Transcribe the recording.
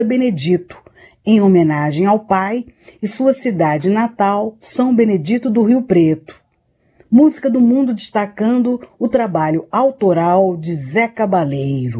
Benedito, em homenagem ao pai e sua cidade natal, São Benedito do Rio Preto. Música do Mundo destacando o trabalho autoral de Zé Cabaleiro.